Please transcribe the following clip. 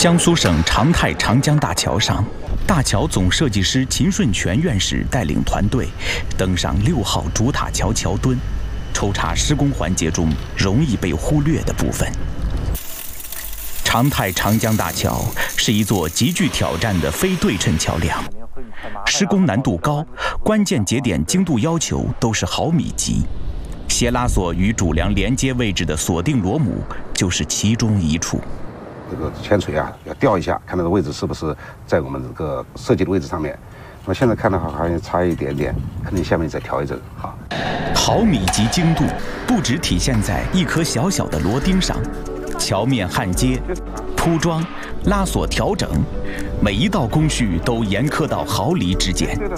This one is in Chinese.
江苏省长泰长江大桥上，大桥总设计师秦顺全院士带领团队登上6号主塔桥桥墩，抽查施工环节中容易被忽略的部分。长泰长江大桥是一座极具挑战的非对称桥梁，施工难度高，关键节点精度要求都是毫米级。斜拉索与主梁连接位置的锁定螺母就是其中一处。 这个铅锤啊，要吊一下，看它的位置是不是在我们这个设计的位置上面。那么现在看的话，好像差一点点，肯定下面再调一针哈。 毫米级精度不只体现在一颗小小的螺钉上，桥面焊接、铺装、拉锁调整，每一道工序都严苛到毫厘之间。